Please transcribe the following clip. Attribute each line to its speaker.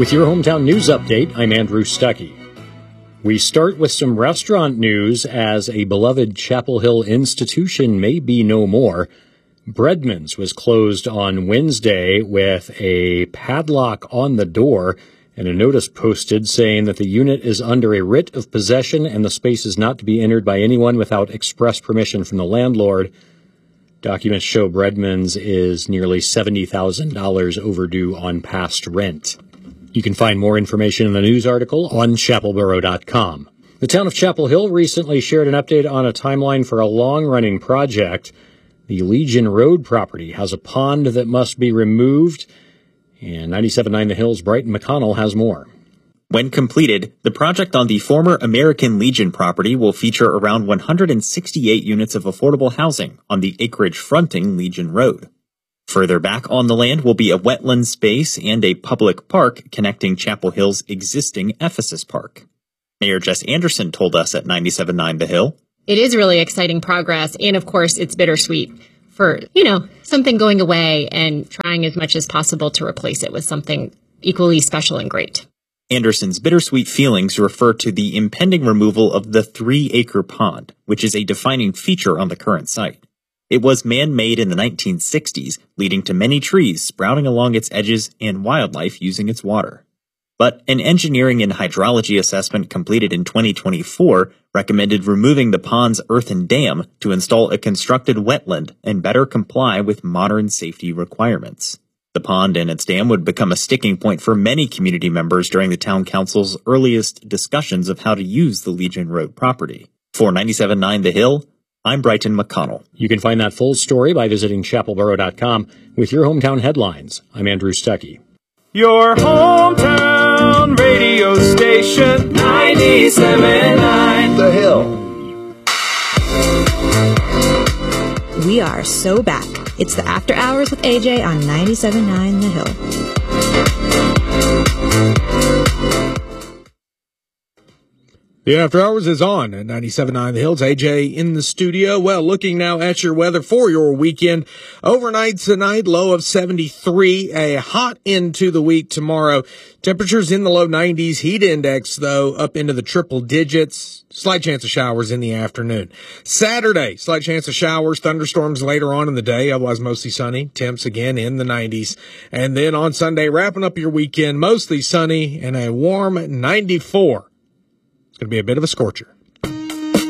Speaker 1: With your hometown news update, I'm Andrew Stuckey. We start with some restaurant news as a beloved Chapel Hill institution may be no more. Breadman's was closed on Wednesday with a padlock on the door and a notice posted saying that the unit is under a writ of possession and the space is not to be entered by anyone without express permission from the landlord. Documents show Breadman's is nearly $70,000 overdue on past rent. You can find more information in the news article on chapelboro.com. The town of Chapel Hill recently shared an update on a timeline for a long-running project. The Legion Road property has a pond that must be removed, and 97.9 The Hills' Brighton McConnell has more.
Speaker 2: When completed, the project on the former American Legion property will feature around 168 units of affordable housing on the acreage fronting Legion Road. Further back on the land will be a wetland space and a public park connecting Chapel Hill's existing Ephesus Park. Mayor Jess Anderson told us at 97.9 The Hill,
Speaker 3: "It is really exciting progress, and of course it's bittersweet for, something going away and trying as much as possible to replace it with something equally special and great."
Speaker 2: Anderson's bittersweet feelings refer to the impending removal of the 3-acre pond, which is a defining feature on the current site. It was man-made in the 1960s, leading to many trees sprouting along its edges and wildlife using its water. But an engineering and hydrology assessment completed in 2024 recommended removing the pond's earthen dam to install a constructed wetland and better comply with modern safety requirements. The pond and its dam would become a sticking point for many community members during the town council's earliest discussions of how to use the Legion Road property. For 97.9 The Hill, I'm Brighton McConnell.
Speaker 1: You can find that full story by visiting chapelboro.com. With your hometown headlines, I'm Andrew Stuckey.
Speaker 4: Your hometown radio station, 97.9 The Hill.
Speaker 5: We are so back. It's the After Hours with AJ on 97.9 The Hill.
Speaker 6: The After Hours is on at 97.9 The Hills. AJ in the studio. Well, looking now at your weather for your weekend. Overnight tonight, low of 73. A hot into the week tomorrow. Temperatures in the low 90s. Heat index, though, up into the triple digits. Slight chance of showers in the afternoon. Saturday, slight chance of showers, thunderstorms later on in the day. Otherwise, mostly sunny. Temps again in the 90s. And then on Sunday, wrapping up your weekend, mostly sunny and a warm 94. Going to be a bit of a scorcher.